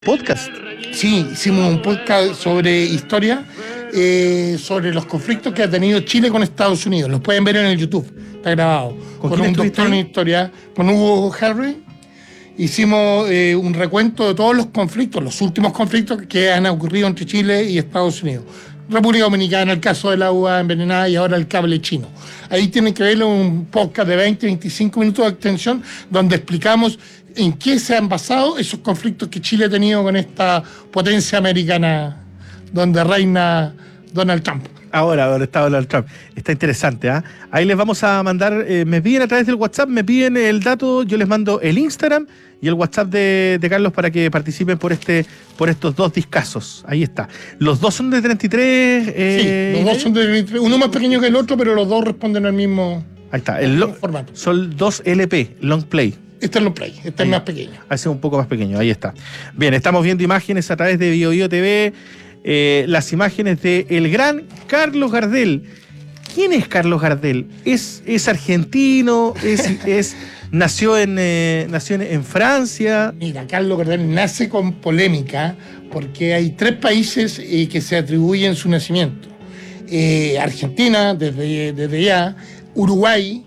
Podcast. Sí, hicimos un podcast sobre historia, sobre los conflictos que ha tenido Chile con Estados Unidos. Los pueden ver en el YouTube, está grabado. ¿Con un doctor en historia, con Hugo Henry. Hicimos un recuento de todos los conflictos, los últimos conflictos que han ocurrido entre Chile y Estados Unidos. República Dominicana, el caso del agua envenenada y ahora el cable chino. Ahí tienen que verlo, un podcast de 20-25 minutos de extensión donde explicamos en qué se han basado esos conflictos que Chile ha tenido con esta potencia americana donde reina Donald Trump. Ahora, donde está Donald Trump. Está interesante, ¿ah? Ahí les vamos a mandar, me piden a través del WhatsApp, me piden el dato, yo les mando el Instagram y el WhatsApp de Carlos para que participen por estos dos discazos. Ahí está. Los dos son de 33. Sí, los dos son de 33. Uno más pequeño que el otro, pero los dos responden al mismo, ahí está. Formato. Son 2 LP, long play. Este es Long Play, este es más pequeño. Ese es un poco más pequeño, ahí está. Bien, estamos viendo imágenes a través de BioBio TV, las imágenes de el gran Carlos Gardel. ¿Quién es Carlos Gardel? ¿Es argentino? ¿Nació en Francia? Mira, Carlos Gardel nace con polémica porque hay 3 países que se atribuyen su nacimiento. Argentina, desde ya, Uruguay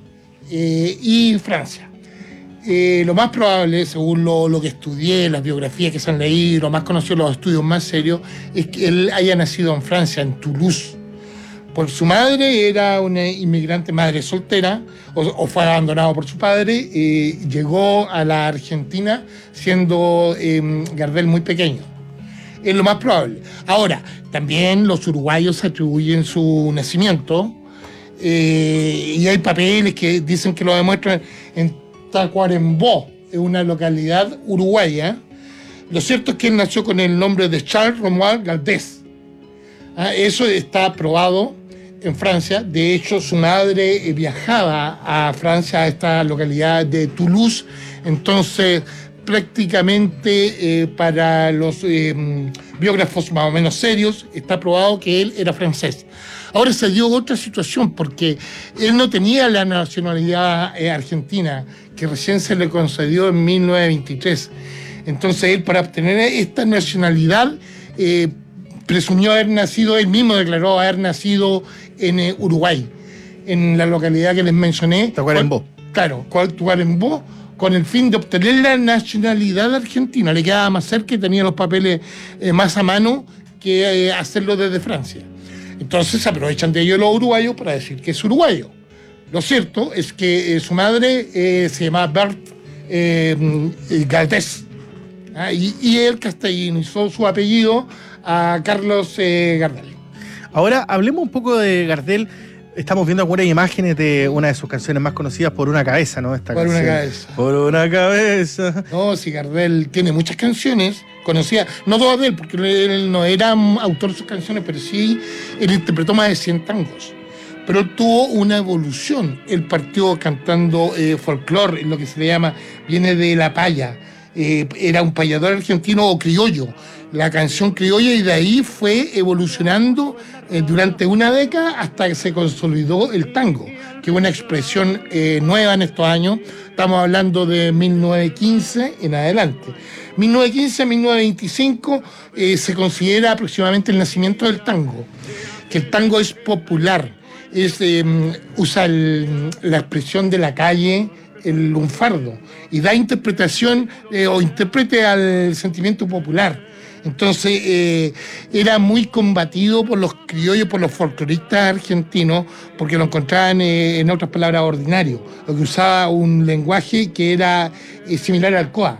y Francia. Lo más probable, según lo que estudié, las biografías que se han leído, lo más conocido, los estudios más serios, es que él haya nacido en Francia, en Toulouse. Por su madre, era una inmigrante madre soltera, o fue abandonado por su padre, llegó a la Argentina siendo Gardel muy pequeño. Es lo más probable. Ahora, también los uruguayos atribuyen su nacimiento, y hay papeles que dicen que lo demuestran en Tacuarembó, es una localidad uruguaya. Lo cierto es que él nació con el nombre de Charles Romuald Galdés. Eso está probado en Francia. De hecho, su madre viajaba a Francia, a esta localidad de Toulouse. Entonces, prácticamente para los biógrafos más o menos serios, está probado que él era francés. Ahora se dio otra situación porque él no tenía la nacionalidad argentina, que recién se le concedió en 1923. Entonces él, para obtener esta nacionalidad, presumió haber nacido, él mismo declaró haber nacido en Uruguay, en la localidad que les mencioné. Tacuarembó. Claro, Tacuarembó, con el fin de obtener la nacionalidad argentina. Le quedaba más cerca y tenía los papeles más a mano que hacerlo desde Francia. Entonces se aprovechan de ello los uruguayos para decir que es uruguayo. Lo cierto es que su madre se llama Berthe Galdés, y él castellanizó su apellido a Carlos Gardel. Ahora hablemos un poco de Gardel. Estamos viendo algunas imágenes de una de sus canciones más conocidas, Por una cabeza, ¿no? Esta Por canción. una cabeza. Por una cabeza. No, sí, Gardel tiene muchas canciones conocidas, no todas de él, porque él no era autor de sus canciones, pero sí, él interpretó más de 100 tangos. Pero él tuvo una evolución. Él partió cantando folclore, lo que se le llama, viene de la paya. Era un payador argentino o criollo, la canción criolla, y de ahí fue evolucionando durante una década hasta que se consolidó el tango, que es una expresión nueva en estos años. Estamos hablando de 1915 en adelante. 1915-1925 se considera aproximadamente el nacimiento del tango, que el tango es popular, usa la expresión de la calle, el lunfardo, y da interpretación o intérprete al sentimiento popular. Entonces era muy combatido por los criollos, por los folcloristas argentinos, porque lo encontraban, en otras palabras, ordinario, lo que usaba un lenguaje que era similar al COA,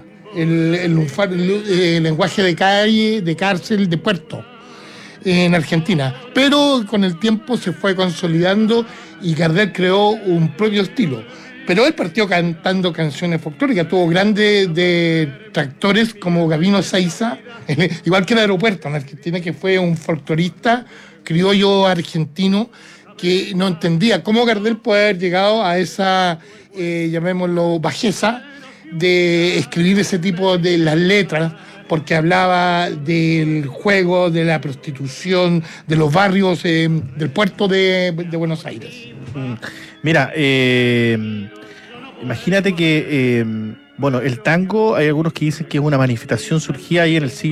el lenguaje de calle, de cárcel, de puerto en Argentina. Pero con el tiempo se fue consolidando y Gardel creó un propio estilo. Pero él partió cantando canciones folclóricas, tuvo grandes detractores como Gabino Saiza, igual que el Aeropuerto en Argentina, que fue un folclorista criollo argentino que no entendía cómo Gardel puede haber llegado a esa, llamémoslo, bajeza de escribir ese tipo de las letras, porque hablaba del juego, de la prostitución, de los barrios del puerto de Buenos Aires. Mira, imagínate que Bueno, el tango, hay algunos que dicen que es una manifestación surgida ahí en el siglo